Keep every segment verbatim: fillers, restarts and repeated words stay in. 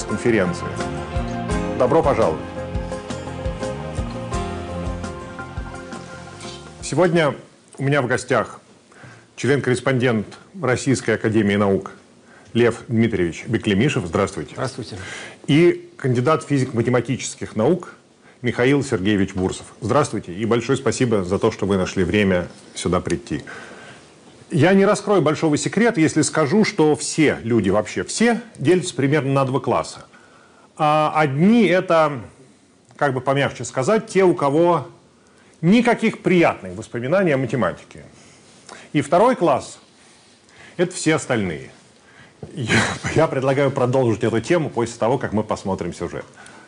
пресс-конференции. Добро пожаловать. Сегодня у меня в гостях член-корреспондент Российской академии наук Лев Дмитриевич Беклемишев. Здравствуйте. Здравствуйте. И кандидат физико-математических наук Михаил Сергеевич Бурсов. Здравствуйте и большое спасибо за то, что вы нашли время сюда прийти. Я не раскрою большого секрета, если скажу, что все люди, вообще все, делятся примерно на два класса. А одни это, как бы помягче сказать, те, у кого никаких приятных воспоминаний о математике. И второй класс – это все остальные. Я, я предлагаю продолжить эту тему после того, как мы посмотрим сюжет.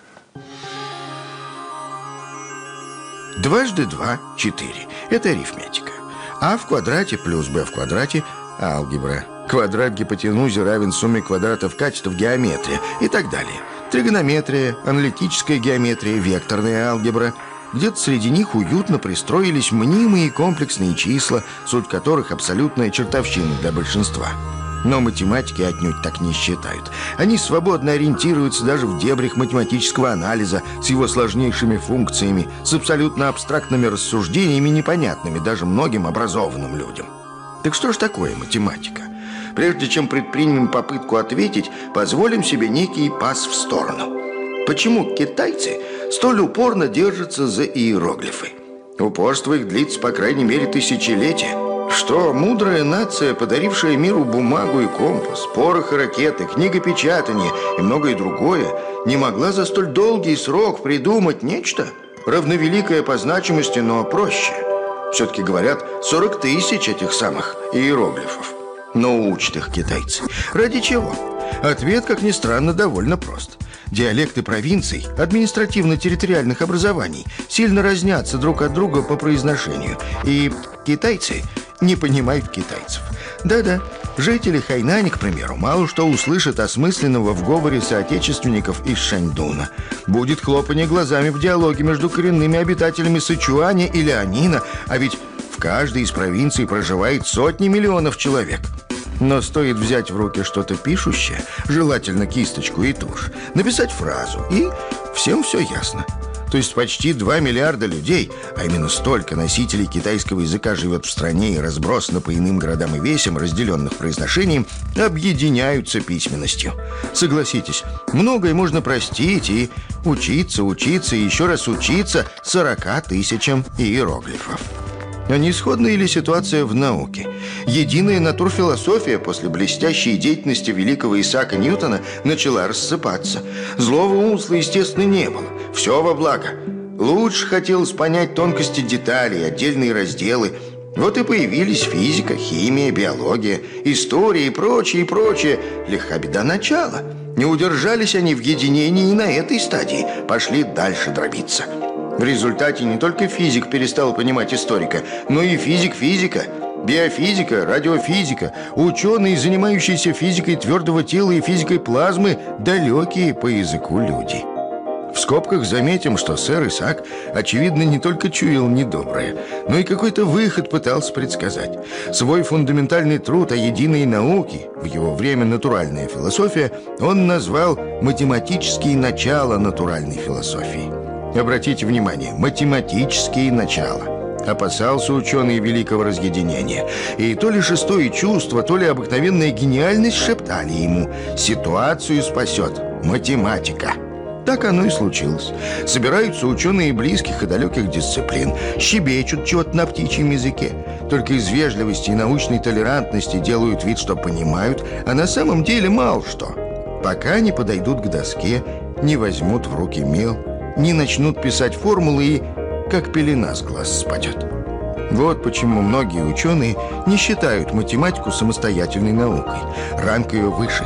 Дважды два – четыре. Это арифметика. А в квадрате плюс b в квадрате – алгебра. Квадрат гипотенузы равен сумме квадратов качеств геометрия и так далее. Тригонометрия, аналитическая геометрия, векторная алгебра. Где-то среди них уютно пристроились мнимые комплексные числа, суть которых абсолютная чертовщина для большинства. Но математики отнюдь так не считают. Они свободно ориентируются даже в дебрях математического анализа с его сложнейшими функциями, с абсолютно абстрактными рассуждениями, непонятными даже многим образованным людям. Так что ж такое математика? Прежде чем предпримем попытку ответить, позволим себе некий пас в сторону. Почему китайцы столь упорно держатся за иероглифы? Упорство их длится по крайней мере тысячелетия. Что мудрая нация, подарившая миру бумагу и компас, порох и ракеты, книгопечатание и многое другое, не могла за столь долгий срок придумать нечто равновеликое по значимости, но проще? Все-таки говорят, сорок тысяч этих самых иероглифов. Но учат их китайцы. Ради чего? Ответ, как ни странно, довольно прост. Диалекты провинций, административно-территориальных образований сильно разнятся друг от друга по произношению. И китайцы не понимают китайцев. Да-да, жители Хайнани, к примеру, мало что услышат осмысленного в говоре соотечественников из Шаньдуна. Будет хлопанье глазами в диалоге между коренными обитателями Сычуаня и Лянина, а ведь в каждой из провинций проживает сотни миллионов человек. Но стоит взять в руки что-то пишущее, желательно кисточку и тушь, написать фразу, и всем все ясно. То есть почти два миллиарда людей, а именно столько носителей китайского языка живет в стране и разбросано по иным городам и весям, разделенных произношением, объединяются письменностью. Согласитесь, многое можно простить и учиться, учиться и еще раз учиться сорока тысячам иероглифов. А не исходная ли ситуация в науке? Единая натурфилософия после блестящей деятельности великого Исаака Ньютона начала рассыпаться. Злого умысла, естественно, не было. Все во благо. Лучше хотелось понять тонкости деталей, отдельные разделы. Вот и появились физика, химия, биология, история и прочее, и прочее. Легка беда начала. Не удержались они в единении и на этой стадии. Пошли дальше дробиться. В результате не только физик перестал понимать историка, но и физик физика, биофизика, радиофизика, ученые, занимающиеся физикой твердого тела и физикой плазмы, далекие по языку люди. В скобках заметим, что сэр Исаак, очевидно, не только чуял недоброе, но и какой-то выход пытался предсказать. Свой фундаментальный труд о единой науке, в его время натуральная философия, он назвал «Математические начала натуральной философии». Обратите внимание, математические начала. Опасался ученый великого разъединения. И то ли шестое чувство, то ли обыкновенная гениальность шептали ему: ситуацию спасет математика. Так оно и случилось. Собираются ученые близких и далеких дисциплин, щебечут чего-то на птичьем языке. Только из вежливости и научной толерантности делают вид, что понимают, а на самом деле мало что. Пока не подойдут к доске, не возьмут в руки мел, не начнут писать формулы и как пелена с глаз спадет. Вот почему многие ученые не считают математику самостоятельной наукой. Ранг ее выше.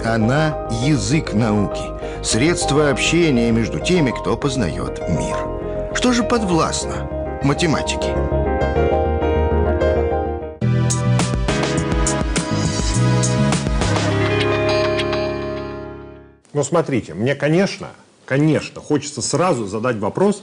Она – язык науки, средство общения между теми, кто познает мир. Что же подвластно математике? Ну, смотрите, мне, конечно, конечно, хочется сразу задать вопрос,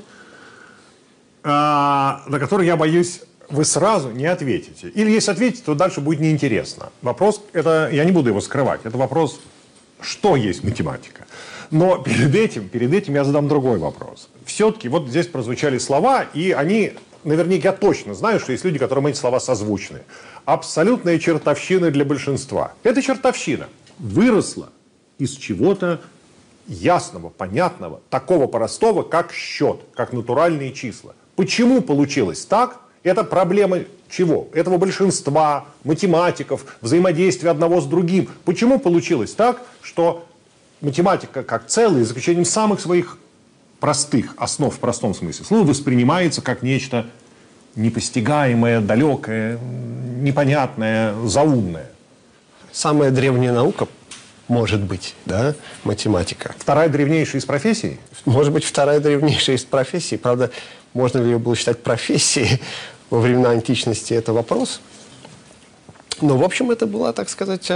на который, я боюсь, вы сразу не ответите. Или если ответите, то дальше будет неинтересно. Вопрос, это, я не буду его скрывать, это вопрос, что есть математика. Но перед этим, перед этим я задам другой вопрос. Все-таки вот здесь прозвучали слова, и они, наверняка, я точно знаю, что есть люди, которым эти слова созвучны. Абсолютная чертовщина для большинства. Это чертовщина выросла из чего-то ясного, понятного, такого простого, как счет, как натуральные числа. Почему получилось так? Это проблема чего? Этого большинства, математиков, взаимодействия одного с другим. Почему получилось так, что математика как целая, за исключением самых своих простых основ в простом смысле слова, воспринимается как нечто непостигаемое, далекое, непонятное, заумное? Самая древняя наука, может быть, да, математика. Вторая древнейшая из профессий? Может быть, вторая древнейшая из профессий. Правда, можно ли ее было считать профессией во времена античности, это вопрос. Но, в общем, это было, так сказать,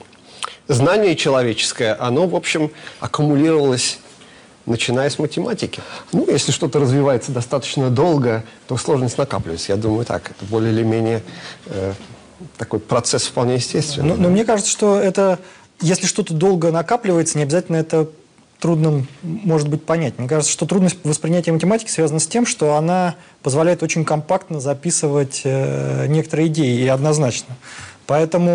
знание человеческое. Оно, в общем, аккумулировалось, начиная с математики. Ну, если что-то развивается достаточно долго, то сложность накапливается. Я думаю, так. Это более или менее э, такой процесс вполне естественный. Но, но мне кажется, что это, если что-то долго накапливается, не обязательно это трудно, может быть, понять. Мне кажется, что трудность воспринятия математики связана с тем, что она позволяет очень компактно записывать э, некоторые идеи, и однозначно. Поэтому,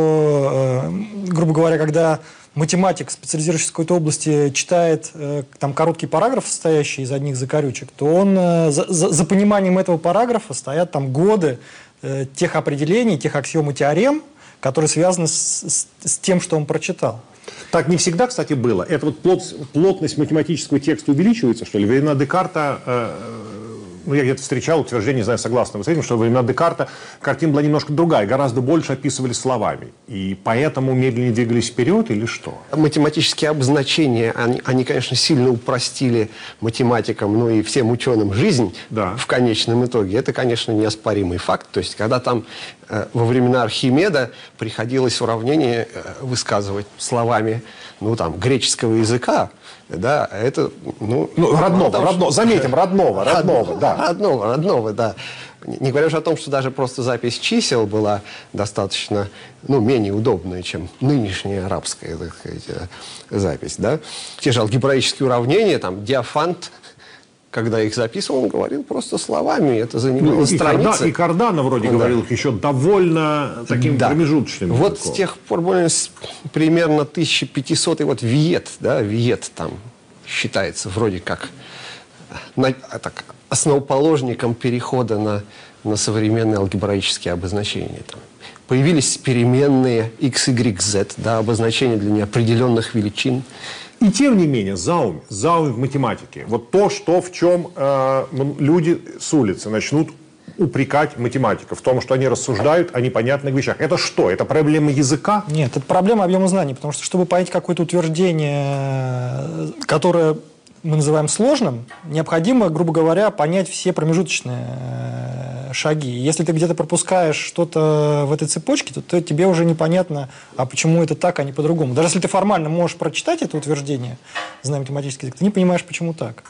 э, грубо говоря, когда математик, специализирующийся в какой-то области, читает э, там короткий параграф, состоящий из одних закорючек, то он э, за, за, за пониманием этого параграфа стоят там годы э, тех определений, тех аксиом и теорем, которые связаны с, с, с тем, что он прочитал. Так не всегда, кстати, было. Это вот плот, плотность математического текста увеличивается, что ли? Во времена Декарта, э, ну, я где-то встречал утверждение, не знаю, согласны вы с этим, что во времена Декарта картина была немножко другая, гораздо больше описывали словами. И поэтому медленнее двигались вперед или что? Математические обозначения, они, они, конечно, сильно упростили математикам, ну и всем ученым жизнь, да, в конечном итоге. Это, конечно, неоспоримый факт. То есть, когда там э, во времена Архимеда приходилось уравнение э, высказывать словами, ну, там, греческого языка, да, это, ну... Ну, родного, потому, родного, что... заметим, родного, родного, да. Родного, родного, да. Не говоря уже о том, что даже просто запись чисел была достаточно, ну, менее удобная, чем нынешняя арабская, так сказать, запись, да. Те же алгебраические уравнения, там, Диофант, когда их записывал, он говорил просто словами, это занимало Ну, и, страницы. Карда, и Кардано вроде да. говорил их еще довольно таким да. промежуточным Вот языком. с тех пор, более, с, примерно тысяча пятисотый, вот Виет, да, Виет там считается вроде как на, так, основоположником перехода на, на современные алгебраические обозначения. Там. Появились переменные x, y, z, да, обозначения для неопределенных величин. И тем не менее, заум, заум в математике, вот то, что в чем э, люди с улицы начнут упрекать математиков, в том, что они рассуждают о непонятных вещах. Это что? Это проблема языка? Нет, это проблема объема знаний, потому что, чтобы понять какое-то утверждение, которое мы называем сложным, необходимо, грубо говоря, понять все промежуточные шаги. Если ты где-то пропускаешь что-то в этой цепочке, то, то тебе уже непонятно, а почему это так, а не по-другому. Даже если ты формально можешь прочитать это утверждение, зная математический язык, ты не понимаешь, почему так.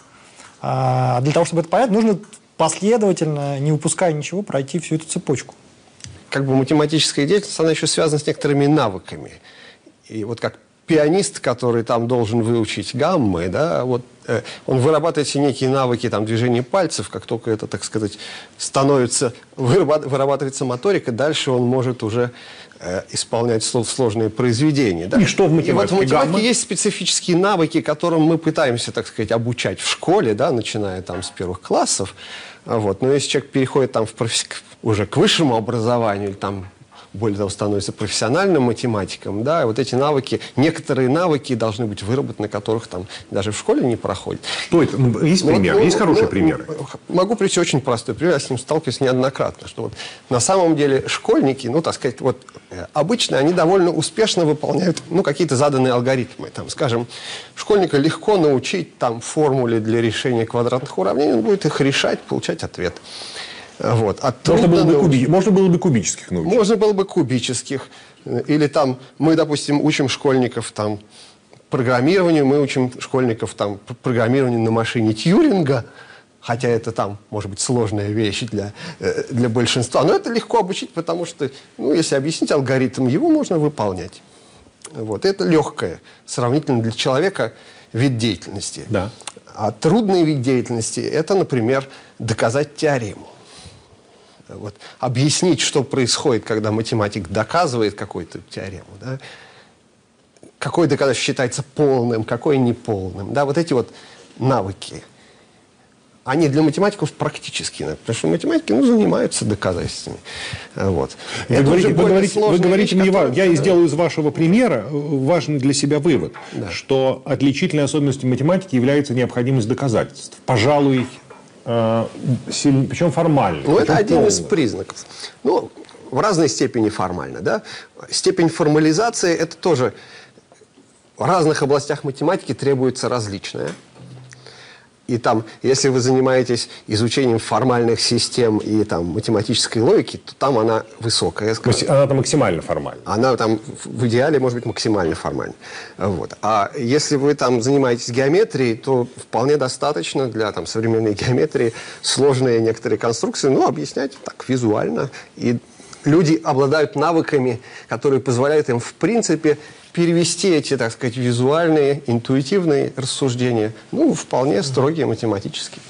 А для того, чтобы это понять, нужно последовательно, не упуская ничего, пройти всю эту цепочку. Как бы математическая деятельность, она еще связана с некоторыми навыками. И вот как пианист, который там должен выучить гаммы, да, вот, э, он вырабатывает себе некие навыки там, движения пальцев, как только это, так сказать, становится, вырабатывается моторика, дальше он может уже э, исполнять сложные произведения. Да? И что в математике? И вот в математике гаммы? есть специфические навыки, которым мы пытаемся, так сказать, обучать в школе, да, начиная там с первых классов. Вот. Но если человек переходит там, в профи... уже к высшему образованию, или там, более того, становится профессиональным математиком, да, и вот эти навыки, некоторые навыки должны быть выработаны, которых там даже в школе не проходят. Что это? Ну, есть Ну, примеры? ну, Есть хорошие ну, примеры? Могу привести очень простой пример, я с ним сталкиваюсь неоднократно, что вот на самом деле школьники, ну, так сказать, вот э, обычно они довольно успешно выполняют, ну, какие-то заданные алгоритмы. Там, скажем, школьника легко научить там формуле для решения квадратных уравнений, он будет их решать, получать ответ. Вот. А Можно было, бы научить... куби... Можно было бы кубических научить. Можно было бы кубических. Или там мы, допустим, учим школьников там программированию, мы учим школьников там программированию на машине Тьюринга, хотя это там, может быть, сложная вещь для, для большинства. Но это легко обучить, потому что, ну, если объяснить алгоритм, его можно выполнять. Вот. Это легкое, сравнительно для человека, вид деятельности. Да. А трудный вид деятельности – это, например, доказать теорему. Вот. Объяснить, что происходит, когда математик доказывает какую-то теорему. Да? Какой доказательство считается полным, какой неполным. Да? Вот эти вот навыки. Они для математиков практические, потому что математики ну, занимаются доказательствами. Вот. Вы Это говорите, уже вы более говорите, вы сложная говорите вещь, мне, которая- я сделаю из вашего примера важный для себя вывод, Да. что отличительной особенностью математики является необходимость доказательств. Пожалуй, э, сильно, причем формально. Ну, это причем один из полно. признаков. Ну, в разной степени формально, да. Степень формализации – это тоже в разных областях математики требуется различная. И там, если вы занимаетесь изучением формальных систем и там математической логики, то там она высокая. скажем. Она-то максимально формальна. Она там в идеале может быть максимально формальна. Вот. А если вы там занимаетесь геометрией, то вполне достаточно для там, современной геометрии сложные некоторые конструкции, ну, объяснять так визуально. И люди обладают навыками, которые позволяют им в принципе перевести эти, так сказать, визуальные, интуитивные рассуждения, ну, вполне строгие математические.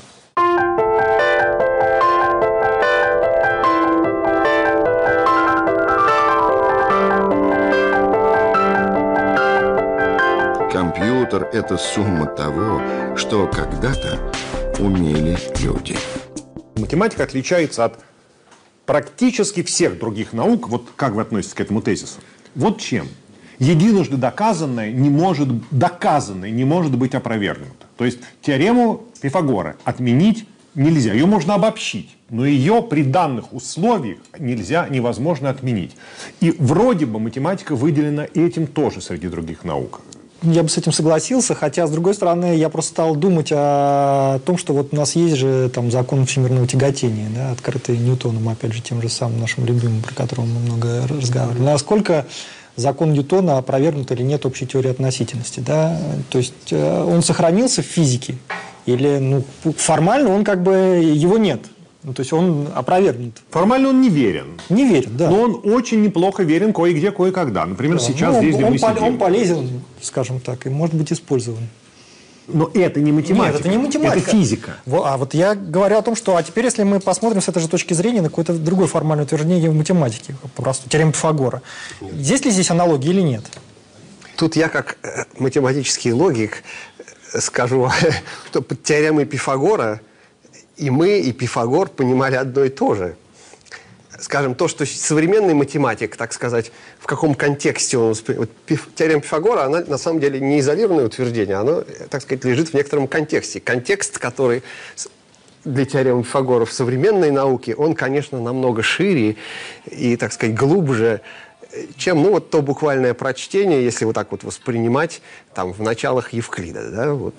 Компьютер – это сумма того, что когда-то умели люди. Математика отличается от практически всех других наук. Вот как вы относитесь к этому тезису? Вот чем. Единожды доказанное не может, доказанное не может быть опровергнуто. То есть теорему Пифагора отменить нельзя. Ее можно обобщить, но ее при данных условиях нельзя, невозможно отменить. И вроде бы математика выделена этим тоже среди других наук. Я бы с этим согласился, хотя, с другой стороны, я просто стал думать о том, что вот у нас есть же там закон всемирного тяготения, да, открытый Ньютоном, опять же, тем же самым нашим любимым, про которого мы много разговаривали. Насколько закон Ньютона опровергнут или нет общей теории относительности, да? То есть он сохранился в физике или ну, формально он как бы его нет. Ну, то есть он опровергнут. Формально он не верен. Не верен, да. Но он очень неплохо верен кое-где, кое-когда. Например, Да. сейчас Ну, здесь, где он, мы он, сидим. он полезен, скажем так, и может быть использован. Но это не математика. Нет, это не математика. Это физика. Во- А вот я говорю о том, что а теперь, если мы посмотрим с этой же точки зрения на какое-то другое формальное утверждение в математике, попросту, теорема Пифагора. Есть ли здесь аналогии или нет? Тут я как э, математический логик э, скажу, что под теоремой Пифагора и мы, и Пифагор понимали одно и то же. Скажем, то, что современный математик, так сказать, в каком контексте он воспринимает. Вот пиф, теорема Пифагора, она на самом деле не изолированное утверждение, оно, так сказать, лежит в некотором контексте. Контекст, который для теоремы Пифагора в современной науке, он, конечно, намного шире и, так сказать, глубже, чем ну, вот то буквальное прочтение, если вот так вот воспринимать там, в началах Евклида. Да, вот.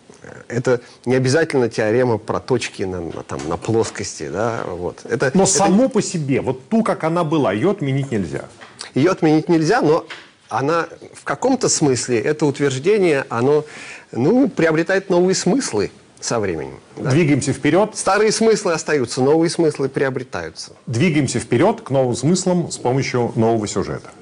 Это не обязательно теорема про точки на, на, там, на плоскости. Да, вот. это, Но это... само по себе, вот ту, как она была, ее отменить нельзя. Ее отменить нельзя, но она в каком-то смысле, это утверждение, оно ну, приобретает новые смыслы со временем. Да. Двигаемся вперед. Старые смыслы остаются, новые смыслы приобретаются. Двигаемся вперед к новым смыслам с помощью нового сюжета.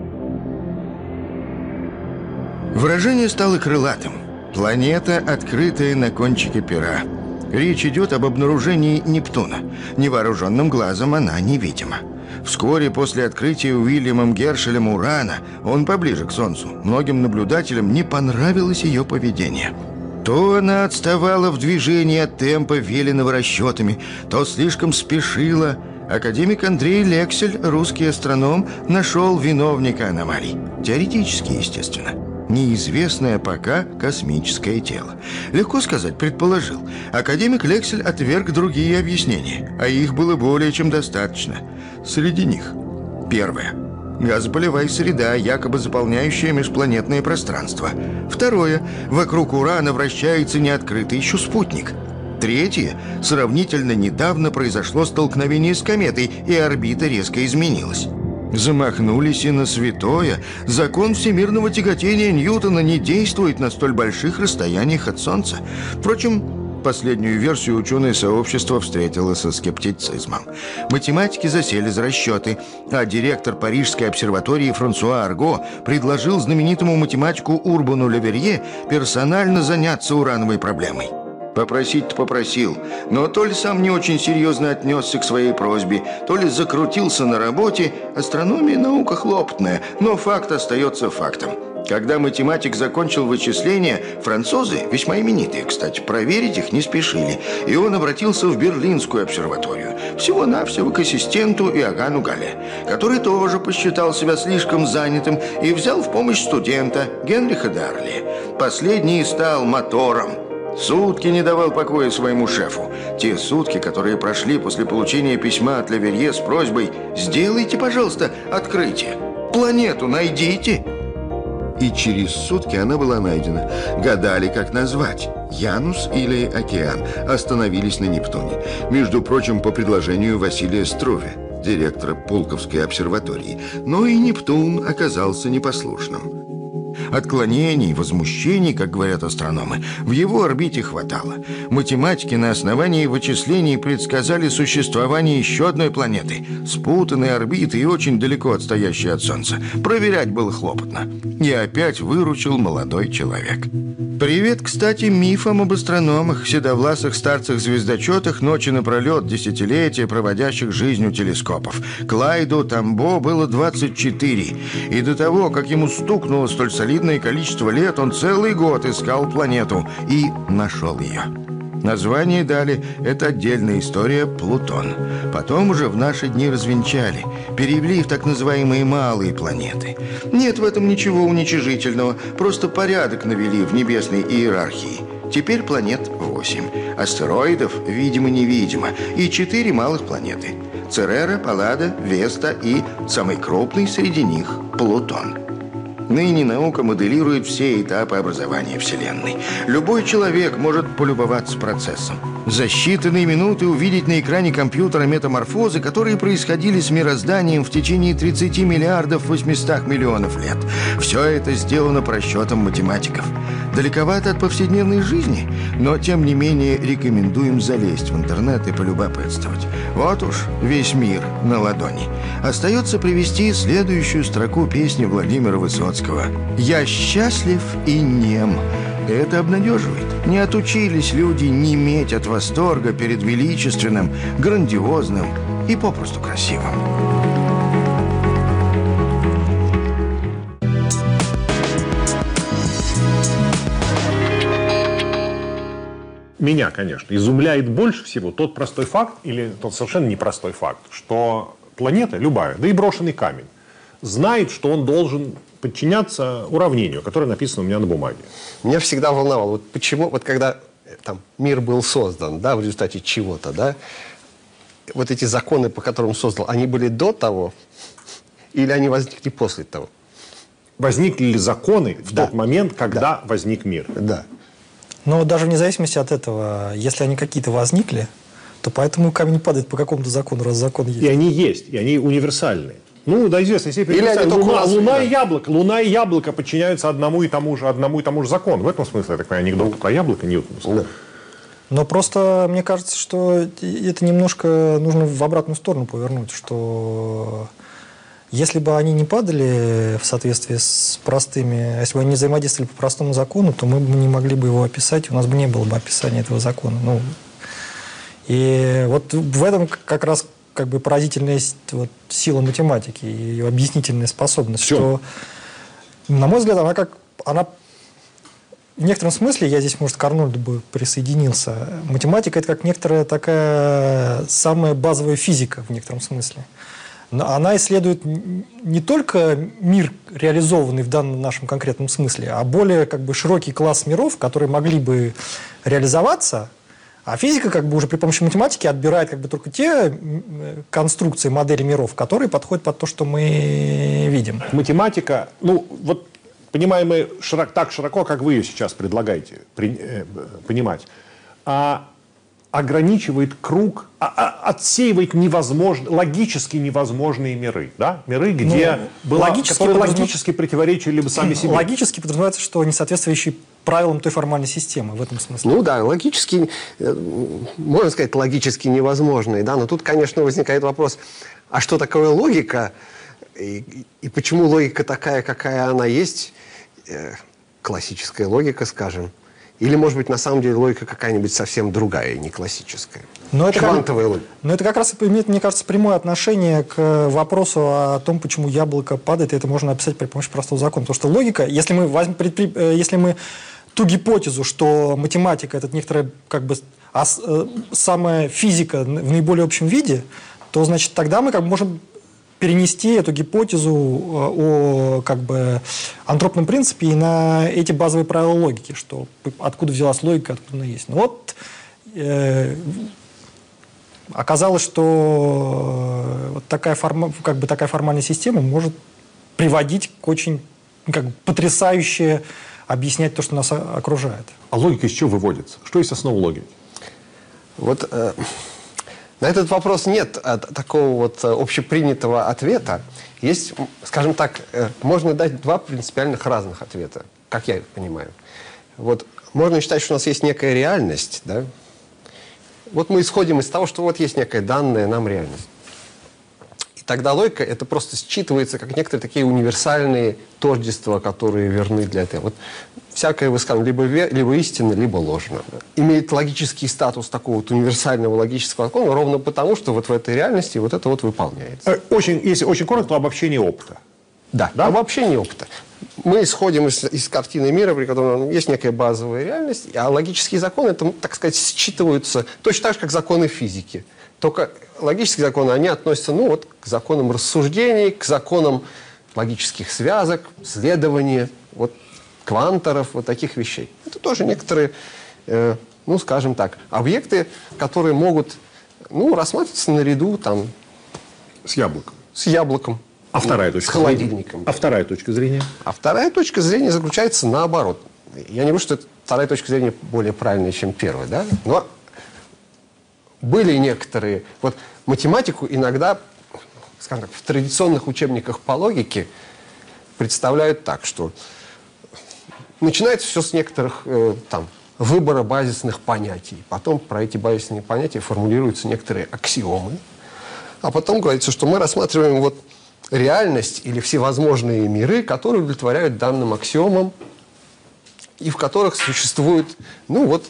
Выражение стало крылатым. Планета, открытая на кончике пера. Речь идет об обнаружении Нептуна. Невооруженным глазом она невидима. Вскоре после открытия Уильямом Гершелем Урана, он поближе к Солнцу, многим наблюдателям не понравилось ее поведение. То она отставала в движении от темпа, веленого расчетами, то слишком спешила. Академик Андрей Лексель, русский астроном, нашел виновника аномалий. Теоретически, естественно. Неизвестное пока космическое тело. Легко сказать, предположил. Академик Лексель отверг другие объяснения, а их было более чем достаточно. Среди них. Первое. Газопылевая среда, якобы заполняющая межпланетное пространство. Второе. Вокруг Урана вращается неоткрытый еще спутник. Третье. Сравнительно недавно произошло столкновение с кометой, и орбита резко изменилась. Замахнулись и на святое. Закон всемирного тяготения Ньютона не действует на столь больших расстояниях от Солнца. Впрочем, Последнюю версию ученое сообщество встретило со скептицизмом. Математики засели за расчеты, а директор Парижской обсерватории Франсуа Арго предложил знаменитому математику Урбану Леверье персонально заняться урановой проблемой. Попросить-то попросил, но то ли сам не очень серьезно отнесся к своей просьбе, то ли закрутился на работе. Астрономия – наука хлопотная, но факт остается фактом. Когда математик закончил вычисления, французы, весьма именитые, кстати, проверить их не спешили, и он обратился в Берлинскую обсерваторию, всего-навсего к ассистенту Иоганну Галле, который тоже посчитал себя слишком занятым и взял в помощь студента Генриха де Арли. Последний стал мотором. Сутки не давал покоя своему шефу. Те сутки, которые прошли после получения письма от Леверье с просьбой «Сделайте, пожалуйста, открытие! Планету найдите!» И через сутки она была найдена. Гадали, как назвать – Янус или Океан. Остановились на Нептуне. Между прочим, по предложению Василия Струве, директора Пулковской обсерватории. Но и Нептун оказался непослушным. Отклонений, возмущений, как говорят астрономы, в его орбите хватало. Математики на основании вычислений предсказали существование еще одной планеты, спутанной орбиты и очень далеко отстоящей от Солнца. Проверять было хлопотно. И опять выручил молодой человек. Привет, кстати, мифам об астрономах, седовласых старцах-звездочетах, ночи напролет, десятилетия, проводящих жизнь у телескопов. Клайду Тамбо было двадцать четыре, и до того, как ему стукнуло столь солидное количество лет, он целый год искал планету и нашел ее. Название дали – это отдельная история Плутон. Потом уже в наши дни развенчали, перевели в так называемые малые планеты. Нет в этом ничего уничижительного, просто порядок навели в небесной иерархии. Теперь планет восемь, астероидов видимо-невидимо и четыре малых планеты – Церера, Паллада, Веста и, самый крупный среди них – Плутон. Ныне наука моделирует все этапы образования Вселенной. Любой человек может полюбоваться процессом. За считанные минуты увидеть на экране компьютера метаморфозы, которые происходили с мирозданием в течение тридцати миллиардов восьмисот миллионов лет. Все это сделано по расчетам математиков. Далековато от повседневной жизни, но тем не менее рекомендуем залезть в интернет и полюбопытствовать. Вот уж весь мир на ладони. Остается привести следующую строку песни Владимира Высоцкого. «Я счастлив и нем». Это обнадеживает. Не отучились люди неметь от восторга перед величественным, грандиозным и попросту красивым. Меня, конечно, изумляет больше всего тот простой факт, или тот совершенно непростой факт, что планета, любая, да и брошенный камень, знает, что он должен подчиняться уравнению, которое написано у меня на бумаге. Меня всегда волновало, вот почему, вот когда там, мир был создан, да, в результате чего-то, да, вот эти законы, по которым создал, они были до того или они возникли после того? Возникли ли законы в Да. тот момент, когда Да. возник мир? Да. Но даже вне зависимости от этого, если они какие-то возникли, то поэтому камень падает по какому-то закону, раз закон есть. И они есть, и они универсальные. Ну, до известной степени. Или они только у Луна, нас, Луна да. и яблоко. Луна и яблоко подчиняются одному и тому же, одному и тому же закону. В этом смысле, я так понимаю, анекдот про яблоко Ньютоновского. Да. Но просто мне кажется, что это немножко нужно в обратную сторону повернуть, что если бы они не падали в соответствии с простыми, если бы они не взаимодействовали по простому закону, то мы бы не могли бы его описать, у нас бы не было бы описания этого закона. Ну, и вот в этом как раз как бы поразительная вот, сила математики и ее объяснительная способность, что, на мой взгляд, она как она в некотором смысле, я здесь, может, к Арнольду бы присоединился, математика – это как некоторая такая самая базовая физика в некотором смысле. Но она исследует не только мир, реализованный в данном нашем конкретном смысле, а более как бы широкий класс миров, которые могли бы реализоваться, а физика как бы уже при помощи математики отбирает как бы только те конструкции, модели миров, которые подходят под то, что мы видим. Математика, ну, вот понимаемая широк, так широко, как вы ее сейчас предлагаете при, э, понимать, а, ограничивает круг, а, а, отсеивает невозможно, логически невозможные миры. Да? Миры, где Ну, была, логически которые подразумев- логически противоречили бы сами себе. Логически подразумевается, что несоответствующие правилам той формальной системы в этом смысле. Ну да, логически, э, можно сказать, логически невозможный, да, но тут, конечно, возникает вопрос, а что такое логика, и, и почему логика такая, какая она есть, э, классическая логика, скажем, или, может быть, на самом деле логика какая-нибудь совсем другая, не классическая. Но это Квантовая как, логика. Но это как раз имеет, мне кажется, прямое отношение к вопросу о том, почему яблоко падает, и это можно описать при помощи простого закона. Потому что логика, если мы, возьмем, предпри, если мы ту гипотезу, что математика – это некоторая, как бы, а, самая физика в наиболее общем виде, то, значит, тогда мы как бы можем перенести эту гипотезу о, как бы, антропном принципе и на эти базовые правила логики, что откуда взялась логика, откуда она есть. Ну вот э, оказалось, что вот такая, форма, как бы, такая формальная система может приводить к очень, как бы, потрясающе объяснять то, что нас окружает. А логика из чего выводится? Что есть основа логики? Вот э, на этот вопрос нет э, такого вот э, общепринятого ответа. Есть, скажем так, э, можно дать два принципиальных разных ответа, как я их понимаю. Вот можно считать, что у нас есть некая реальность, да? Вот мы исходим из того, что вот есть некая данная нам реальность. И тогда логика, это просто считывается как некоторые такие универсальные тождества, которые верны для этого. Вот всякое высказывание либо, либо истинно, либо ложно. Имеет логический статус такого вот универсального логического закона ровно потому, что вот в этой реальности вот это вот выполняется. Очень, если очень коротко, то обобщение опыта. Да, да? Обобщение опыта. Мы исходим из, из картины мира, при котором есть некая базовая реальность, а логические законы, это, так сказать, считываются точно так же, как законы физики. Только логические законы, они относятся, ну, вот, к законам рассуждений, к законам логических связок, следования, вот, кванторов, вот таких вещей. Это тоже некоторые, э, ну, скажем так, объекты, которые могут, ну, рассматриваться наряду, там, С яблоком. с яблоком. А вторая с точка холодильником. зрения? А вторая точка зрения? А вторая точка зрения заключается наоборот. Я не говорю, что вторая точка зрения более правильная, чем первая, да? Но были некоторые... Вот математику иногда, скажем так, в традиционных учебниках по логике представляют так, что начинается все с некоторых э, там, выбора базисных понятий. Потом про эти базисные понятия формулируются некоторые аксиомы. А потом говорится, что мы рассматриваем вот реальность или всевозможные миры, которые удовлетворяют данным аксиомам и в которых существуют, ну вот,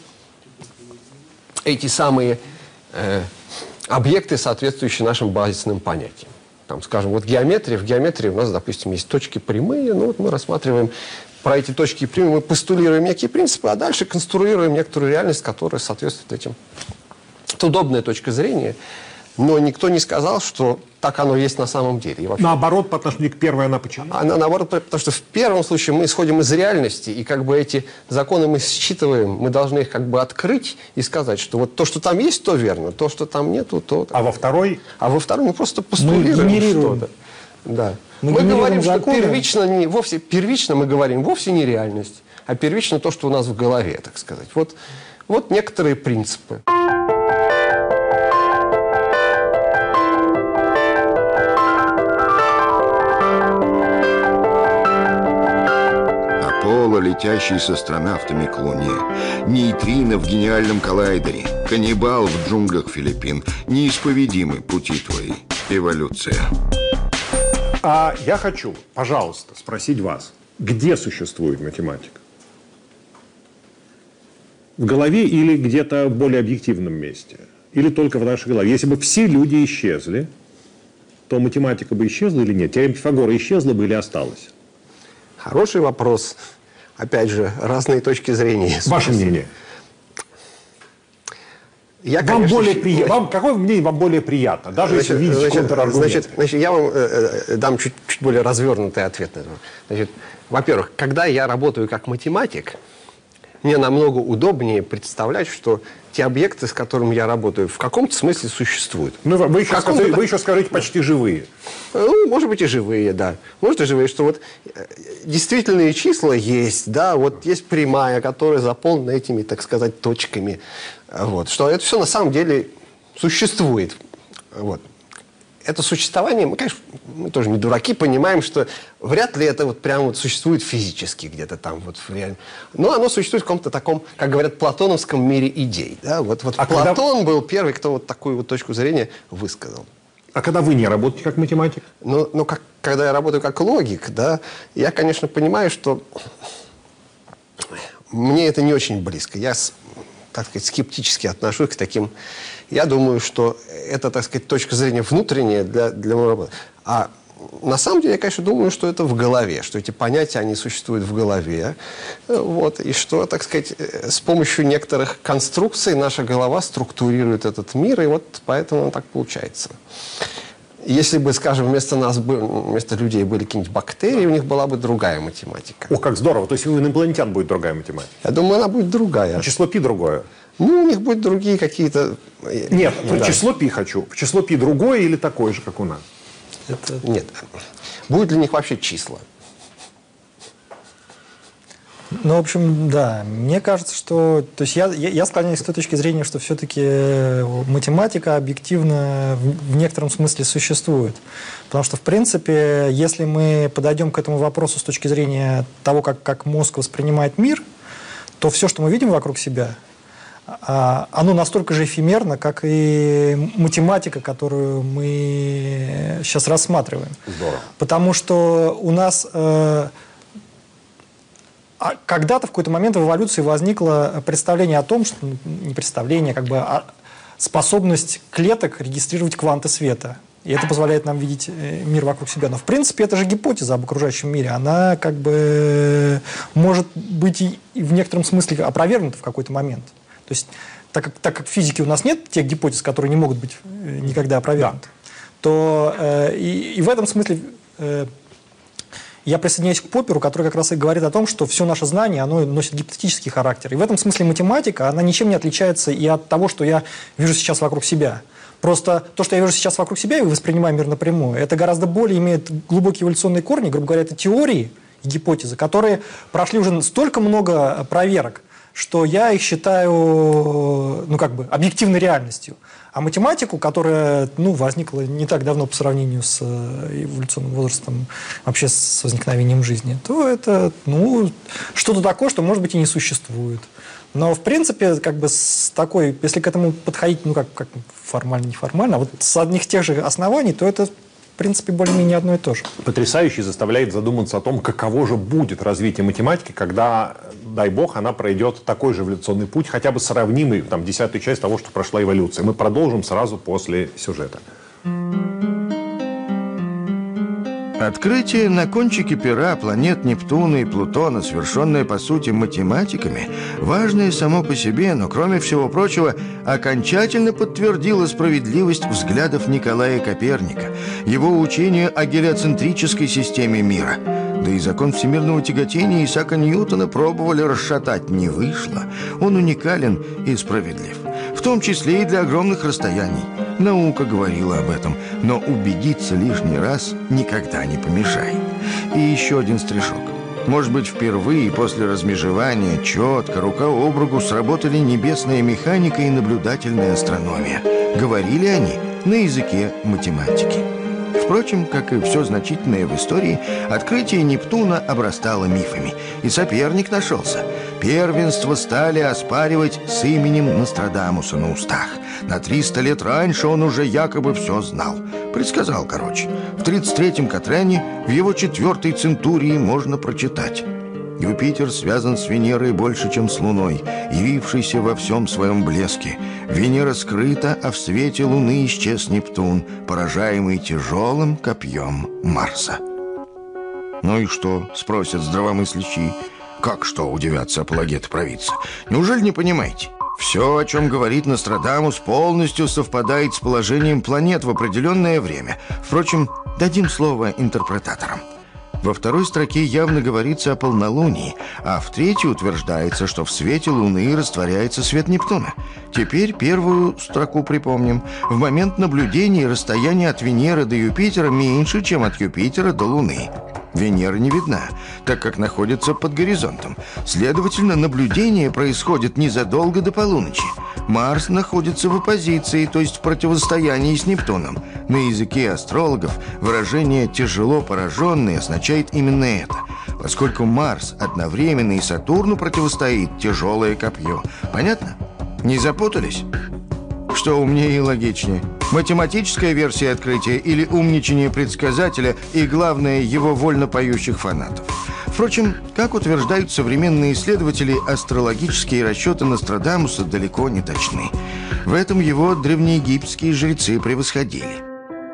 эти самые э, объекты, соответствующие нашим базисным понятиям. Там, скажем, вот геометрия, в геометрии у нас, допустим, есть точки прямые, ну вот мы рассматриваем про эти точки прямые, мы постулируем некие принципы, а дальше конструируем некоторую реальность, которая соответствует этим. Это удобная точка зрения, но никто не сказал, что так оно есть на самом деле. И вообще, Наоборот, по отношению к первой она почему? она, наоборот, потому что в первом случае мы исходим из реальности, и как бы эти законы мы считываем, мы должны их как бы открыть и сказать, что вот то, что там есть, то верно, то, что там нету, то... А во второй? А во втором мы просто постулируем генерируем. что-то. Да. Мы Мы, генерируем говорим, что законы. первично, не, вовсе, первично мы говорим вовсе не реальность, а первично то, что у нас в голове, так сказать. Вот, вот некоторые принципы. Аполло, летящий с астронавтами к Луне, нейтрино в гениальном коллайдере, каннибал в джунглях Филиппин, неисповедимы пути твои. Эволюция. А я хочу, пожалуйста, спросить вас, где существует математика? В голове или где-то в более объективном месте? Или только в нашей голове? Если бы все люди исчезли, то математика бы исчезла или нет? Теорема Пифагора исчезла бы или осталась? Хороший вопрос. Опять же, разные точки зрения. Ваше мнение? Я, Вам конечно, более щ- приятно. Вам, какое мнение вам более приятно? Даже если видите значит, контраргумент. значит, значит, я вам э, э, дам чуть, чуть более развернутый ответ на это. Значит, во-первых, когда я работаю как математик, мне намного удобнее представлять, что те объекты, с которыми я работаю, в каком-то смысле существуют. Ну, вы, еще каком-то скажите, так- вы еще скажите почти живые. Ну, может быть, и живые, да. Может, и живые, что вот э, действительные числа есть, да, вот есть прямая, которая заполнена этими, так сказать, точками. Вот, что это все на самом деле существует. Вот. это существование, мы, конечно, мы тоже не дураки, понимаем, что вряд ли это вот прямо вот существует физически где-то там вот в реальном. Но оно существует в каком-то таком, как говорят, платоновском мире идей. Да? Вот, вот А Платон когда... был первый, кто вот такую вот точку зрения высказал. А когда вы не работаете как математик? Ну, ну как, когда я работаю как логик, да, я, конечно, понимаю, что мне это не очень близко. Я, так сказать, скептически отношусь к таким. Я думаю, что это, так сказать, точка зрения внутренняя для, для моей работы. А на самом деле, я, конечно, думаю, что это в голове, что эти понятия, они существуют в голове. Вот, и что, так сказать, с помощью некоторых конструкций наша голова структурирует этот мир, и вот поэтому он так получается. Если бы, скажем, вместо нас, вместо людей были какие-нибудь бактерии, у них была бы другая математика. О, как здорово. То есть у инопланетян будет другая математика? Я думаю, она будет другая. Число пи другое? Ну, у них будут другие какие-то... Нет, да. число пи хочу. Число пи другое или такое же, как у нас? Это... Нет. Будут для них вообще числа? Ну, в общем, да. Мне кажется, что... То есть я, я, я склоняюсь с той точки зрения, что все-таки математика объективно в, в некотором смысле существует. Потому что, в принципе, если мы подойдем к этому вопросу с точки зрения того, как, как мозг воспринимает мир, то все, что мы видим вокруг себя, оно настолько же эфемерно, как и математика, которую мы сейчас рассматриваем. Здорово. Потому что у нас э, когда-то в какой-то момент в эволюции возникло представление о том, что не представление, как бы, а способность клеток регистрировать кванты света. И это позволяет нам видеть мир вокруг себя. Но, в принципе, это же гипотеза об окружающем мире. Она как бы может быть и в некотором смысле опровергнута в какой-то момент. То есть, так как, так как в физике у нас нет тех гипотез, которые не могут быть никогда опровергнуты, да. то э, и, и в этом смысле э, я присоединяюсь к Попперу, который как раз и говорит о том, что все наше знание, оно носит гипотетический характер. И в этом смысле математика, она ничем не отличается и от того, что я вижу сейчас вокруг себя. Просто то, что я вижу сейчас вокруг себя и воспринимаю мир напрямую, это гораздо более имеет глубокие эволюционные корни, грубо говоря, это теории и гипотезы, которые прошли уже столько много проверок, что я их считаю, ну, как бы, объективной реальностью. А математику, которая, ну, возникла не так давно по сравнению с эволюционным возрастом, вообще с возникновением жизни, то это, ну, что-то такое, что, может быть, и не существует. Но, в принципе, как бы с такой, если к этому подходить, ну, как, как формально-неформально, а вот с одних тех же оснований, то это, в принципе, более-менее одно и то же. Потрясающе, заставляет задуматься о том, каково же будет развитие математики, когда, дай бог, она пройдет такой же эволюционный путь, хотя бы сравнимый, там, десятую часть того, что прошла эволюция. Мы продолжим сразу после сюжета. Открытие на кончике пера планет Нептуна и Плутона, совершенное по сути математиками, важное само по себе, но, кроме всего прочего, окончательно подтвердило справедливость взглядов Николая Коперника, его учения о гелиоцентрической системе мира. Да и закон всемирного тяготения Исаака Ньютона пробовали расшатать, не вышло. Он уникален и справедлив, в том числе и для огромных расстояний. Наука говорила об этом, но убедиться лишний раз никогда не помешает. И еще один стришок. Может быть, впервые после размежевания четко, рука об руку сработали небесная механика и наблюдательная астрономия. Говорили они на языке математики. Впрочем, как и все значительное в истории, открытие Нептуна обрастало мифами. И соперник нашелся. Первенство стали оспаривать с именем Нострадамуса на устах. На триста лет раньше он уже якобы все знал. Предсказал, короче. В тридцать третьем Катрене, в его четвертой центурии можно прочитать: Юпитер связан с Венерой больше, чем с Луной, явившейся во всем своем блеске. Венера скрыта, а в свете Луны исчез Нептун, поражаемый тяжелым копьем Марса. «Ну и что?» — спросят здравомыслящие. «Как что?» — удивятся апологеты провидца. «Неужели не понимаете? Все, о чем говорит Нострадамус, полностью совпадает с положением планет в определенное время. Впрочем, дадим слово интерпретаторам». Во второй строке явно говорится о полнолунии, а в третьей утверждается, что в свете Луны растворяется свет Нептуна. Теперь первую строку припомним. В момент наблюдения расстояние от Венеры до Юпитера меньше, чем от Юпитера до Луны. Венера не видна, так как находится под горизонтом. Следовательно, наблюдение происходит незадолго до полуночи. Марс находится в оппозиции, то есть в противостоянии с Нептуном. На языке астрологов выражение «тяжело пораженный» означает именно это, поскольку Марс одновременно и Сатурну противостоит тяжелое копье. Понятно? Не запутались? Что умнее и логичнее? Математическая версия открытия или умничание предсказателя и, главное, его вольно поющих фанатов? Впрочем, как утверждают современные исследователи, астрологические расчеты Нострадамуса далеко не точны. В этом его древнеегипетские жрецы превосходили.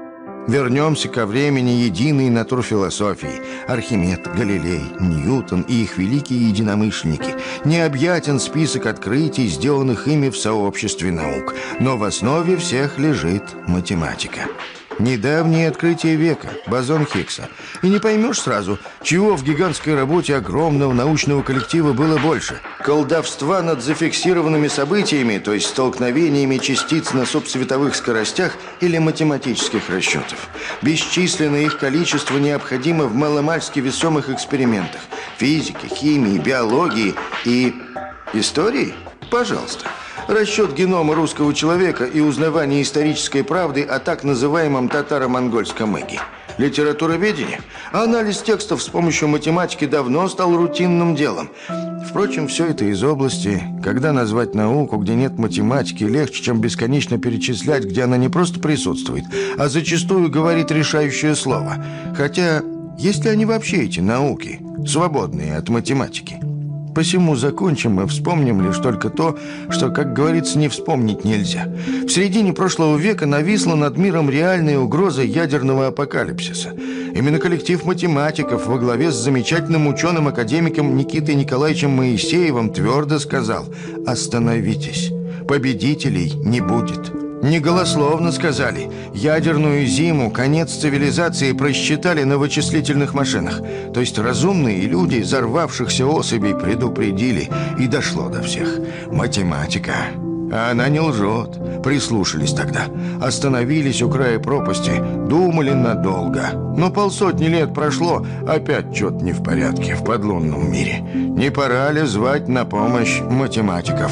Вернемся ко времени единой натурфилософии. Архимед, Галилей, Ньютон и их великие единомышленники. Необъятен список открытий, сделанных ими в сообществе наук. Но в основе всех лежит математика. Недавнее открытие века – бозон Хиггса. И не поймешь сразу, чего в гигантской работе огромного научного коллектива было больше. Колдовства над зафиксированными событиями, то есть столкновениями частиц на субсветовых скоростях, или математических расчетов. Бесчисленное их количество необходимо в маломальски весомых экспериментах. Физике, химии, биологии и истории? Пожалуйста. Расчет генома русского человека и узнавание исторической правды о так называемом татаро-монгольском эге. Литературоведение? Анализ текстов с помощью математики давно стал рутинным делом. Впрочем, все это из области, когда назвать науку, где нет математики, легче, чем бесконечно перечислять, где она не просто присутствует, а зачастую говорит решающее слово. Хотя, есть ли они вообще, эти науки, свободные от математики? Посему закончим мы вспомним лишь только то, что, как говорится, не вспомнить нельзя. В середине прошлого века нависла над миром реальная угроза ядерного апокалипсиса. Именно коллектив математиков во главе с замечательным ученым-академиком Никитой Николаевичем Моисеевым твердо сказал: «Остановитесь, победителей не будет». Неголословно сказали: ядерную зиму, конец цивилизации просчитали на вычислительных машинах. То есть разумные люди взорвавшихся особей предупредили, и дошло до всех. Математика. А она не лжет. Прислушались тогда. Остановились у края пропасти. Думали надолго. Но полсотни лет прошло, опять что-то не в порядке в подлунном мире. Не пора ли звать на помощь математиков?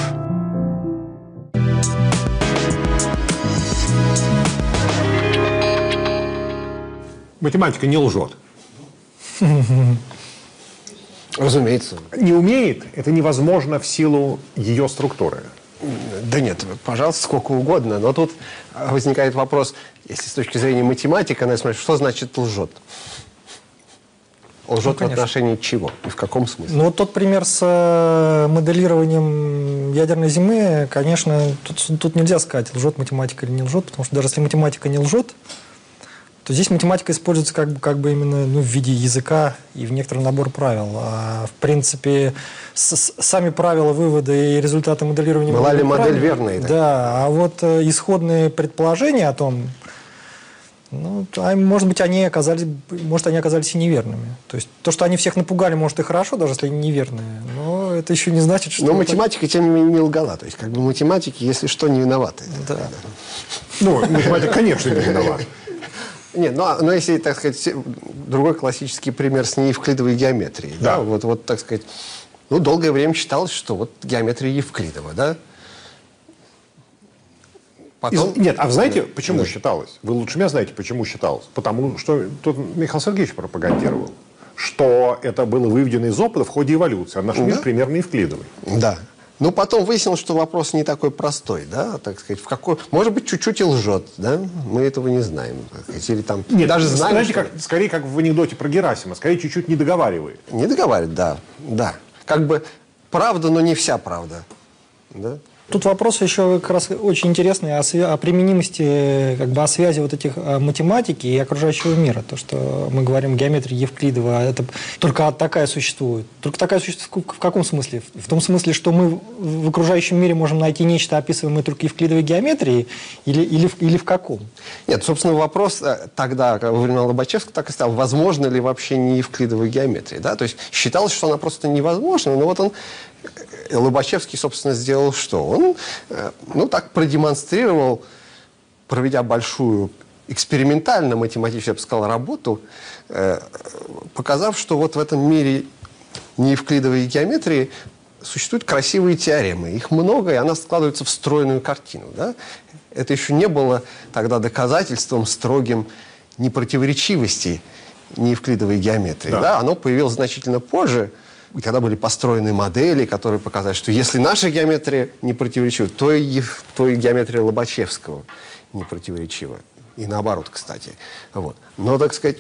Математика не лжет. Разумеется. Не умеет – это невозможно в силу ее структуры. Да нет, пожалуйста, сколько угодно. Но тут возникает вопрос, если с точки зрения математики, она смотрит, что значит лжет? Лжет Ну, в отношении чего и в каком смысле? Ну, вот тот пример с э, моделированием ядерной зимы, конечно, тут, тут нельзя сказать, лжет математика или не лжет, потому что даже если математика не лжет, то здесь математика используется как бы, как бы именно ну, в виде языка и в некотором набор правил. А, в принципе, с, с, сами правила вывода и результаты моделирования... Была ли модель правил, верной? Да, да, а вот э, исходные предположения о том, ну, а, может быть, они оказались, может, они оказались и неверными. То есть то, что они всех напугали, может, и хорошо, даже если они неверные, но это еще не значит, что... Но математика, тем не менее, не лгала. То есть, как бы математики, если что, не виноваты. Да. Ну, математика, конечно, не виновата. Нет, ну, но если, так сказать, другой классический пример с неевклидовой геометрией. Да. Да, вот, вот, так сказать, ну, долгое время считалось, что вот геометрия Евклидова, да? Потом... Из... Нет, а вы знаете, почему да. считалось? Вы лучше меня знаете, почему считалось. Потому что тут Михаил Сергеевич пропагандировал, что это было выведено из опыта в ходе эволюции. А наш мир да. примерно Евклидовый. Да. Ну, потом выяснилось, что вопрос не такой простой, да, так сказать, в какой... Может быть, чуть-чуть и лжет, да, мы этого не знаем, так сказать, или там... Нет, даже знаем, знаете, что... как, скорее, как в анекдоте про Герасима, скорее, чуть-чуть не договаривает. Не договаривает, да, да. Как бы правда, но не вся правда, да. Тут вопрос еще как раз очень интересный о, свя- о применимости, как бы о связи вот этих э, математики и окружающего мира. То, что мы говорим геометрия Евклидова, это только такая существует. Только такая существует в каком смысле? В том смысле, что мы в окружающем мире можем найти нечто, описываемое только евклидовой геометрией, или, или, в, или в каком? Нет, собственно, вопрос тогда, во времена Лобачевского, так и стал, возможно ли вообще не евклидовая геометрия, да? То есть считалось, что она просто невозможна, но вот он... Лобачевский, собственно, сделал что? Он, ну, так продемонстрировал, проведя большую экспериментально математическую, я бы сказал, работу, показав, что вот в этом мире неевклидовой геометрии существуют красивые теоремы. Их много, и она складывается в стройную картину. Да? Это еще не было тогда доказательством строгим непротиворечивости неевклидовой геометрии. Да. Да? Оно появилось значительно позже, когда были построены модели, которые показали, что если наша геометрия не противоречива, то и, то и геометрия Лобачевского не противоречива. И наоборот, кстати. Вот. Но, так сказать,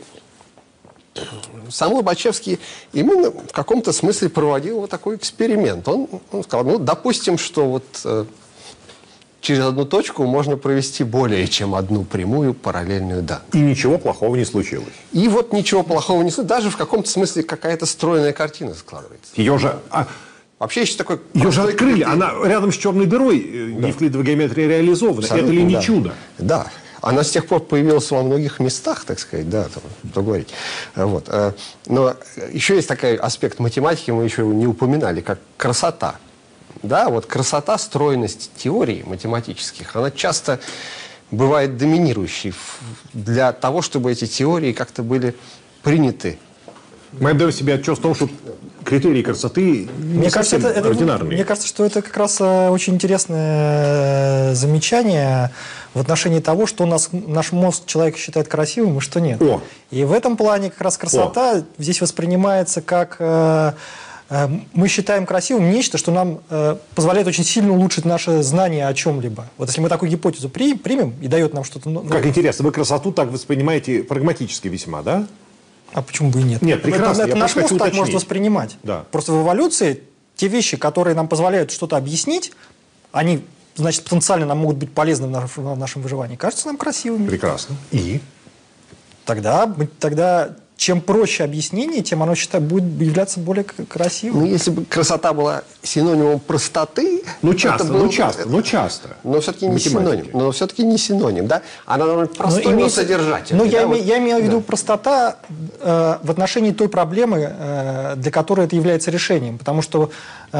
сам Лобачевский именно в каком-то смысле проводил вот такой эксперимент. Он, он сказал, ну, допустим, что вот э, через одну точку можно провести более чем одну прямую параллельную данную. И ничего плохого не случилось. И вот ничего плохого не случилось. Даже в каком-то смысле какая-то стройная картина складывается. Ее же... а, Вообще есть такой... Ее же простой открыли, критерий. она рядом с черной дырой, э, неевклидовая геометрия реализована. Абсолютно, Это ли не да. чудо? Да. Она с тех пор появилась во многих местах, так сказать, да, там, что говорить. Вот. Но еще есть такой аспект математики, мы еще его не упоминали, как красота. Да, вот красота, стройность теорий математических, она часто бывает доминирующей для того, чтобы эти теории как-то были приняты. Мы отдаем себе отчет в том, что критерии красоты не Мне кажется, совсем это, это, ординарные. мне кажется, что это как раз э, очень интересное э, замечание в отношении того, что у нас, наш мозг человека считает красивым и что нет. О. И в этом плане как раз красота здесь воспринимается как... э, э, мы считаем красивым нечто, что нам э, позволяет очень сильно улучшить наше знание о чем-либо. Вот если мы такую гипотезу при, примем и дает нам что-то... Ну, Как интересно, вы красоту так воспринимаете прагматически весьма, да? А почему бы и нет? Нет, прекрасно, Это, это я наш просто мозг хочу так уточнить. может воспринимать. Да. Просто в эволюции те вещи, которые нам позволяют что-то объяснить, они, значит, потенциально нам могут быть полезны в наш- в нашем выживании, кажутся нам красивыми. Прекрасно. И? Тогда, мы- тогда чем проще объяснение, тем оно считай, будет являться более к- красивым. Ну, если бы красота была синонимом простоты... Ну, это часто, было ну, бы- часто, ну, часто. Но все-таки не Математики. синоним. Но все-таки не синоним, да? Она довольно Но простой, но, имеется- содержательный. Ну, я, да, име- вот. я имею в виду Да. простота э, в отношении той проблемы, э, для которой это является решением. Потому что э,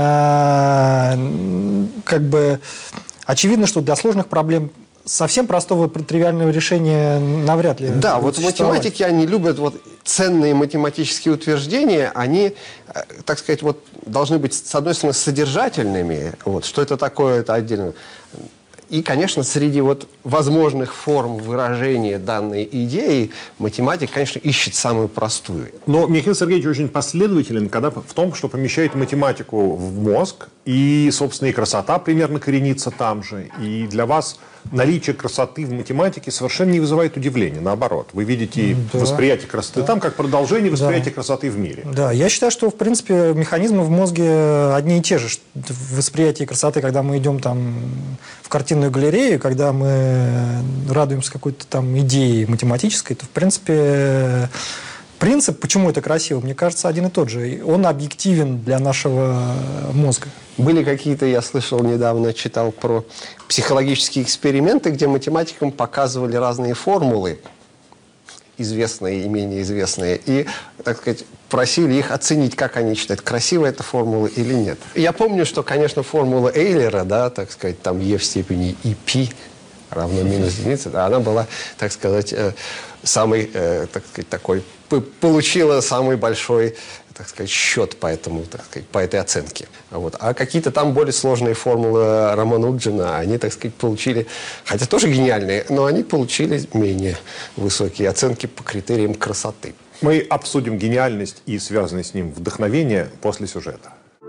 м, как бы очевидно, что для сложных проблем совсем простого тривиального решения навряд ли Да, будет вот существовать. математики, они любят вот ценные математические утверждения, они, э, так сказать, вот должны быть, с одной стороны, содержательными, вот, что это такое, это отдельно. И, конечно, среди вот возможных форм выражения данной идеи математик, конечно, ищет самую простую. Но Михаил Сергеевич очень последователен когда в том, что помещает математику в мозг, и, собственно, и красота примерно коренится там же. И для вас наличие красоты в математике совершенно не вызывает удивления. Наоборот, вы видите Да. восприятие красоты там как продолжение восприятия Да. красоты в мире. Да, я считаю, что, в принципе, механизмы в мозге одни и те же. Что в восприятии красоты, когда мы идем там в картинную галерею, когда мы радуемся какой-то там идее математической, то, в принципе, принцип, почему это красиво, мне кажется, один и тот же. И он объективен для нашего мозга. Были какие-то, я слышал недавно, читал про психологические эксперименты, где математикам показывали разные формулы, известные и менее известные, и, так сказать, просили их оценить, как они считают, красивая эта формула или нет. Я помню, что, конечно, формула Эйлера, да, так сказать, там Е в степени и π равно минус единица, да, она была, так сказать, э, самый, э, так сказать, такой, п- получила самый большой, так сказать, счет по этому, так сказать, по этой оценке. Вот. А какие-то там более сложные формулы Рамануджана, они, так сказать, получили, хотя тоже гениальные, но они получили менее высокие оценки по критериям красоты. Мы обсудим гениальность и связанное с ним вдохновение после сюжета.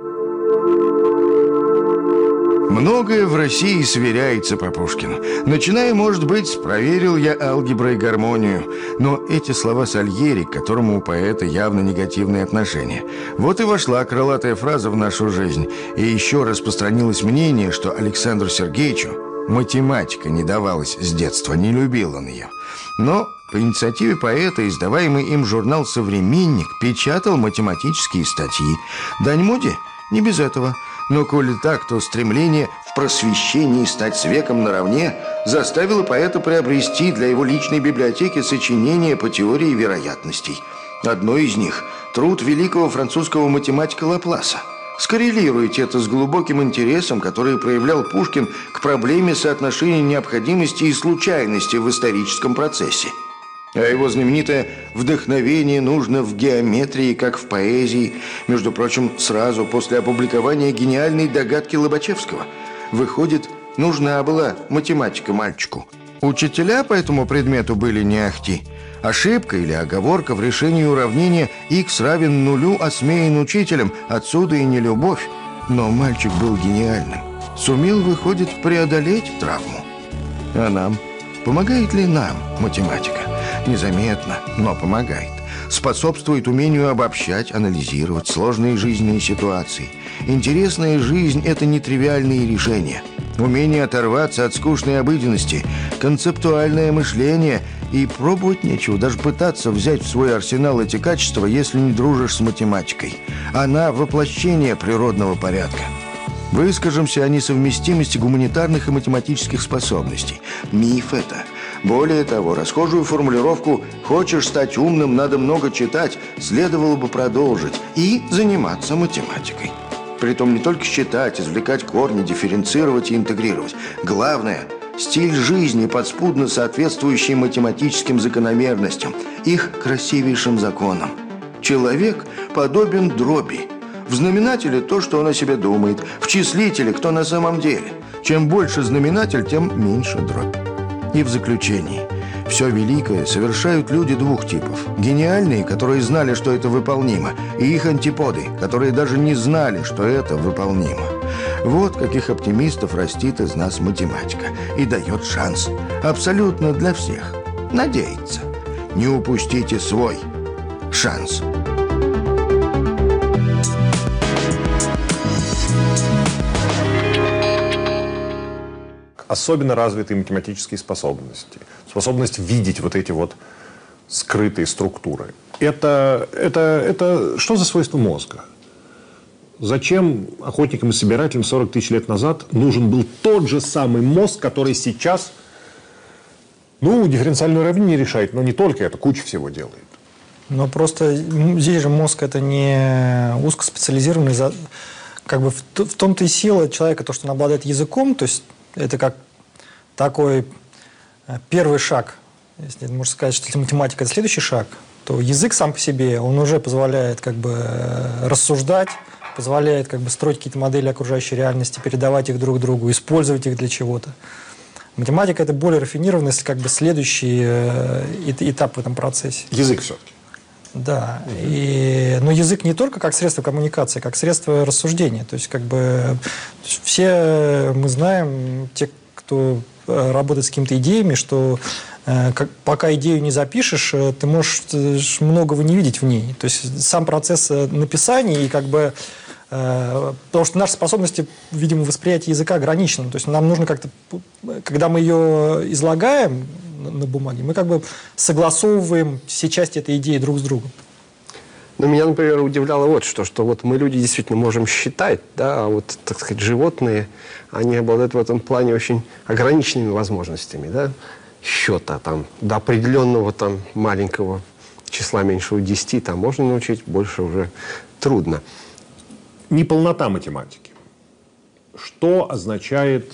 Многое в России сверяется по Пушкину. Начиная, может быть, проверил я алгебру и гармонию. Но эти слова Сальери, к которому у поэта явно негативное отношение. Вот и вошла крылатая фраза в нашу жизнь. И еще распространилось мнение, что Александру Сергеевичу математика не давалась с детства, не любил он ее. Но по инициативе поэта издаваемый им журнал «Современник» печатал математические статьи. Дань моде? Не без этого. Но коли так, то стремление в просвещении стать с веком наравне заставило поэта приобрести для его личной библиотеки сочинения по теории вероятностей. Одно из них – труд великого французского математика Лапласа. Скоррелируйте это с глубоким интересом, который проявлял Пушкин к проблеме соотношения необходимости и случайности в историческом процессе. А его знаменитое «вдохновение нужно в геометрии, как в поэзии», между прочим, сразу после опубликования гениальной догадки Лобачевского. Выходит, нужна была математика мальчику. Учителя по этому предмету были не ахти. Ошибка или оговорка в решении уравнения х равен нулю осмеян учителем, отсюда и нелюбовь. Но мальчик был гениальным. Сумел, выходит, преодолеть травму. А нам? Помогает ли нам математика? Незаметно, но помогает. Способствует умению обобщать, анализировать сложные жизненные ситуации. Интересная жизнь – это нетривиальные решения. Умение оторваться от скучной обыденности, концептуальное мышление и пробовать нечего, даже пытаться взять в свой арсенал эти качества, если не дружишь с математикой. Она – воплощение природного порядка. Выскажемся о несовместимости гуманитарных и математических способностей. Миф это. Более того, расхожую формулировку «хочешь стать умным, надо много читать» следовало бы продолжить и заниматься математикой. Притом не только считать, извлекать корни, дифференцировать и интегрировать. Главное – стиль жизни, подспудно соответствующий математическим закономерностям, их красивейшим законам. Человек подобен дроби. В знаменателе то, что он о себе думает, в числителе кто на самом деле. Чем больше знаменатель, тем меньше дробь. И в заключении. Все великое совершают люди двух типов. Гениальные, которые знали, что это выполнимо, и их антиподы, которые даже не знали, что это выполнимо. Вот каких оптимистов растит из нас математика и дает шанс. Абсолютно для всех. Надеяться. Не упустите свой шанс. Особенно развитые математические способности. Способность видеть вот эти вот скрытые структуры. Это, это, это что за свойство мозга? Зачем охотникам и собирателям сорок тысяч лет назад нужен был тот же самый мозг, который сейчас, ну, дифференциальное уравнение решает, но не только это, куча всего делает. Но просто здесь же мозг это не узкоспециализированный, как бы в, в том-то и сила человека, то, что он обладает языком, то есть это как такой первый шаг. Если можно сказать, что если математика – это следующий шаг, то язык сам по себе, он уже позволяет как бы рассуждать, позволяет как бы строить какие-то модели окружающей реальности, передавать их друг другу, использовать их для чего-то. Математика – это более рафинированный, как бы следующий этап в этом процессе. Язык все-таки. Да, и, но язык не только как средство коммуникации, как средство рассуждения. То есть, как бы, все мы знаем, те, кто работает с какими-то идеями, что э, как, пока идею не запишешь, ты можешь многого не видеть в ней. То есть, сам процесс написания и как бы... Э, потому что наши способности, видимо, восприятия языка ограничены. То есть, нам нужно как-то, когда мы ее излагаем на бумаге, мы как бы согласовываем все части этой идеи друг с другом. Ну, меня, например, удивляло вот что, что вот мы, люди, действительно можем считать, да, а вот, так сказать, животные, они обладают в этом плане очень ограниченными возможностями, да, счета, там, до определенного там маленького числа меньше десяти, там можно научить, больше уже трудно. Неполнота математики. Что означает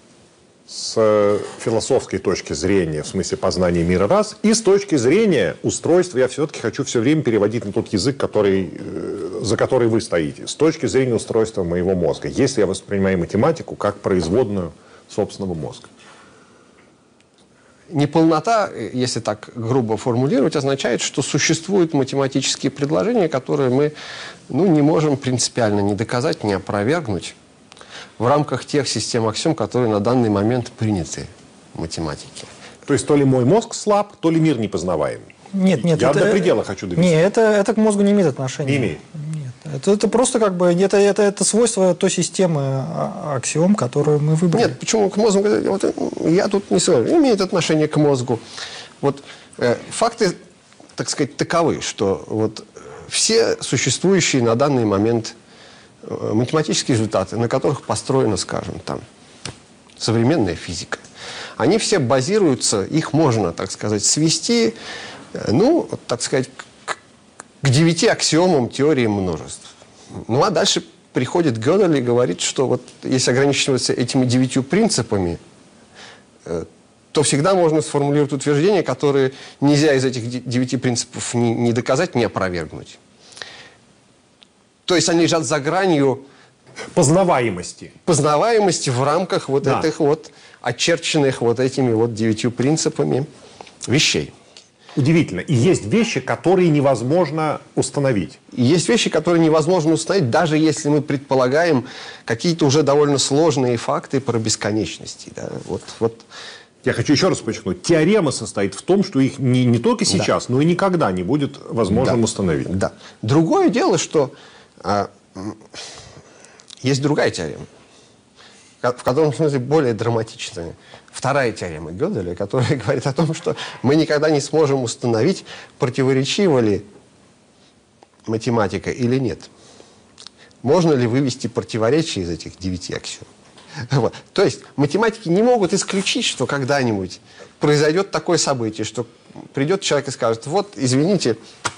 с философской точки зрения, в смысле познания мира раз, и с точки зрения устройства, я все-таки хочу все время переводить на тот язык, который, за который вы стоите, с точки зрения устройства моего мозга, если я воспринимаю математику как производную собственного мозга. Неполнота, если так грубо формулировать, означает, что существуют математические предложения, которые мы ну, не можем принципиально ни доказать, ни опровергнуть в рамках тех систем аксиом, которые на данный момент приняты в математике. То есть то ли мой мозг слаб, то ли мир непознаваемый. Нет, нет. Я это, до предела хочу довести. Нет, это, это к мозгу не имеет отношения. Не имеет. Нет. Это, это просто как бы это, это, это свойство той системы аксиом, которую мы выбрали. Нет, почему к мозгу? Вот, я тут не согласен. Имеет отношение к мозгу. Вот э, факты, так сказать, таковы, что вот все существующие на данный момент математические результаты, на которых построена, скажем, там, современная физика, они все базируются, их можно, так сказать, свести, ну, так сказать, к, к девяти аксиомам теории множеств. Ну, а дальше приходит Гёдель и говорит, что вот если ограничиваться этими девятью принципами, то всегда можно сформулировать утверждения, которые нельзя из этих девяти принципов ни, ни доказать, ни опровергнуть. То есть они лежат за гранью Познаваемости. познаваемости в рамках вот Да. этих вот очерченных вот этими вот девятью принципами вещей. Удивительно. И есть вещи, которые невозможно установить. И есть вещи, которые невозможно установить, даже если мы предполагаем какие-то уже довольно сложные факты про бесконечности. Да? Вот, вот. Я хочу еще раз подчеркнуть. Теорема состоит в том, что их не, не только сейчас, но и никогда не будет возможным Да. установить. Да. Другое дело, что а, есть другая теорема, в котором смысле более драматичная. Вторая теорема Гёделя, которая говорит о том, что мы никогда не сможем установить, противоречива ли математика или нет. Можно ли вывести противоречие из этих девяти аксиом? Вот. То есть математики не могут исключить, что когда-нибудь произойдет такое событие, что придет человек и скажет: вот, извините,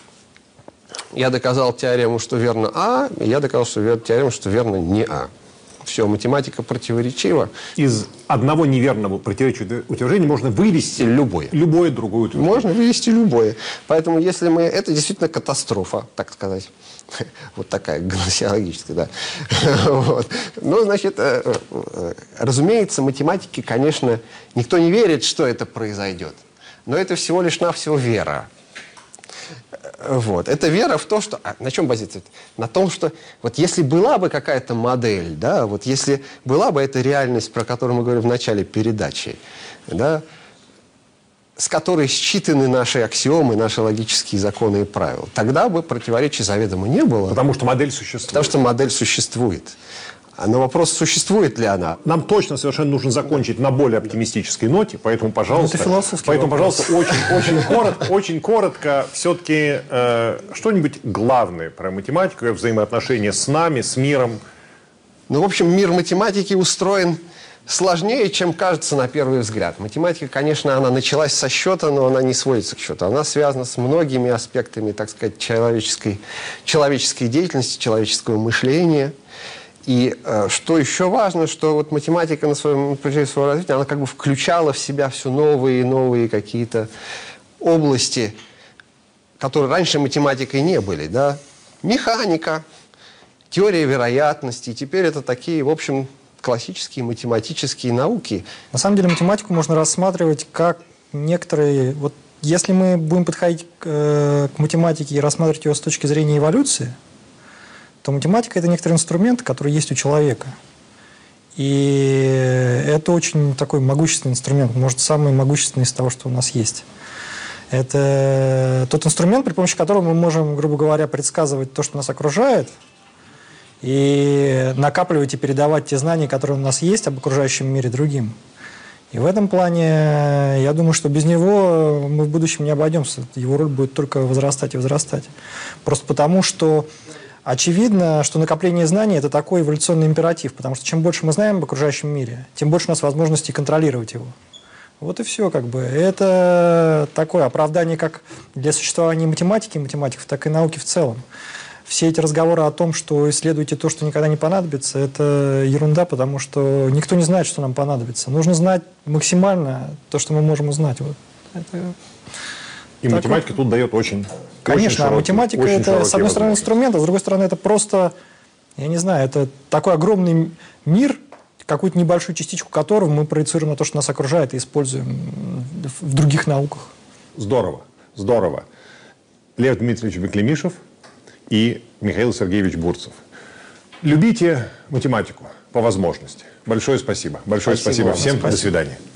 я доказал теорему, что верно А, и я доказал, что верно, теорему, что верно не А. Все, математика противоречива. Из одного неверного противоречивого утверждения можно вывести Любое. любое другое утверждение. Можно вывести любое. Поэтому если мы... Это действительно катастрофа, так сказать. Вот такая гносеологическая, да. Вот. Ну, значит, разумеется, математики, конечно, никто не верит, что это произойдет. Но это всего лишь навсего вера. Вот. Это вера в то, что... А на чем базируется? На том, что вот если была бы какая-то модель, да, вот если была бы эта реальность, про которую мы говорим в начале передачи, да, с которой считаны наши аксиомы, наши логические законы и правила, тогда бы противоречий заведомо не было. Потому что модель существует. Потому что модель существует. Но вопрос, существует ли она? Нам точно совершенно нужно закончить на более оптимистической ноте, поэтому, пожалуйста, Это философский поэтому, вопрос. пожалуйста, очень, очень коротко, очень коротко все-таки э, что-нибудь главное про математику и взаимоотношения с нами, с миром. Ну, в общем, мир математики устроен сложнее, чем кажется на первый взгляд. Математика, конечно, она началась со счета, но она не сводится к счету. Она связана с многими аспектами, так сказать, человеческой, человеческой деятельности, человеческого мышления. И э, что еще важно, что вот математика на своем протяжении своего развития, она как бы включала в себя все новые и новые какие-то области, которые раньше математикой не были, да? Механика, теория вероятности. Теперь это такие, в общем, классические математические науки. На самом деле математику можно рассматривать как некоторые... Вот если мы будем подходить к, э, к математике и рассматривать ее с точки зрения эволюции, то математика – это некоторый инструмент, который есть у человека. И это очень такой могущественный инструмент, может, самый могущественный из того, что у нас есть. Это тот инструмент, при помощи которого мы можем, грубо говоря, предсказывать то, что нас окружает, и накапливать и передавать те знания, которые у нас есть об окружающем мире другим. И в этом плане, я думаю, что без него мы в будущем не обойдемся. Его роль будет только возрастать и возрастать. Просто потому, что очевидно, что накопление знаний – это такой эволюционный императив, потому что чем больше мы знаем об окружающем мире, тем больше у нас возможностей контролировать его. Вот и все, как бы. Это такое оправдание как для существования математики, математиков, так и науки в целом. Все эти разговоры о том, что исследуйте то, что никогда не понадобится, это ерунда, потому что никто не знает, что нам понадобится. Нужно знать максимально то, что мы можем узнать. Вот. Это... И Так математика вот. тут дает очень Конечно, очень а широкий, математика очень это, широкий с одной стороны, разговор. инструмент, а с другой стороны, это просто, я не знаю, это такой огромный мир, какую-то небольшую частичку которого мы проецируем на то, что нас окружает, и используем в других науках. Здорово, здорово. Лев Дмитриевич Беклемишев и Михаил Сергеевич Бурцев. Любите математику по возможности. Большое спасибо. Большое Спасибо спасибо, вам. всем. Спасибо. До свидания.